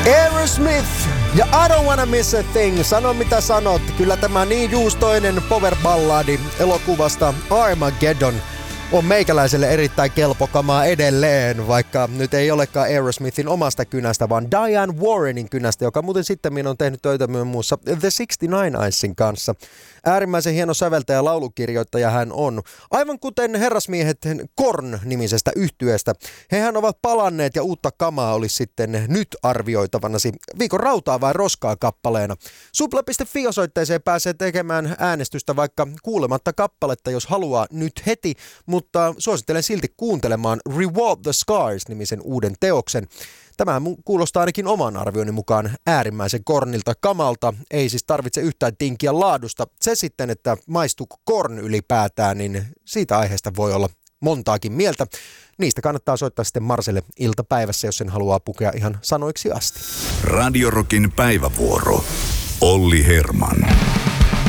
Aerosmith ja I Don't Wanna Miss a Thing. Sano mitä sanot. Kyllä tämä niin juustoinen power-balladi elokuvasta Armageddon on meikäläiselle erittäin kelpokamaa edelleen, vaikka nyt ei olekaan Aerosmithin omasta kynästä, vaan Diane Warrenin kynästä, joka muuten sitten on tehnyt töitä myös muussa The 69 Eyesin kanssa. Äärimmäisen hieno säveltäjä ja laulukirjoittaja hän on. Aivan kuten herrasmiehet Korn-nimisestä yhtyeestä. Hehän ovat palanneet ja uutta kamaa olisi sitten nyt arvioitavanasi viikon rautaa vai roskaa kappaleena. Supla.fi-osoitteeseen pääsee tekemään äänestystä vaikka kuulematta kappaletta, jos haluaa nyt heti, mutta suosittelen silti kuuntelemaan Reward the Scars-nimisen uuden teoksen. Tämä kuulostaa ainakin oman arvioni mukaan äärimmäisen Kornilta kamalta. Ei siis tarvitse yhtään tinkiä laadusta. Se sitten, että maistuuko Korn ylipäätään, niin siitä aiheesta voi olla montaakin mieltä. Niistä kannattaa soittaa sitten Marselle iltapäivässä, jos sen haluaa pukea ihan sanoiksi asti. Radio Rockin päivävuoro. Olli Herman.